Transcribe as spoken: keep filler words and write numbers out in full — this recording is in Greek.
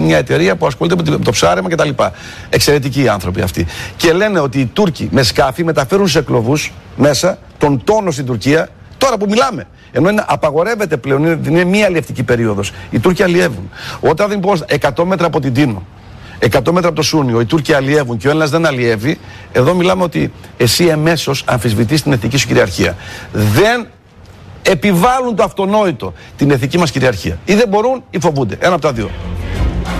μια εταιρεία που ασχολείται με το ψάρεμα κτλ. Εξαιρετικοί οι άνθρωποι αυτοί. Και λένε ότι οι Τούρκοι με σκάφη μεταφέρουν σε κλωβούς μέσα τον τόνο στην Τουρκία, τώρα που μιλάμε. Ενώ είναι, απαγορεύεται πλέον, είναι, είναι μία αλλιευτική περίοδος. Οι Τούρκοι αλλιεύουν. Όταν δεν πω εκατό μέτρα από την Τίνο, εκατό μέτρα από το Σούνιο, οι Τούρκοι αλλιεύουν και ο Έλληνας δεν αλλιεύει, εδώ μιλάμε ότι εσύ εμέσως αμφισβητείς την εθνική σου κυριαρχία. Δεν επιβάλλουν το αυτονόητο, την εθνική μας κυριαρχία. Ή δεν μπορούν ή φοβούνται. Ένα από τα δύο.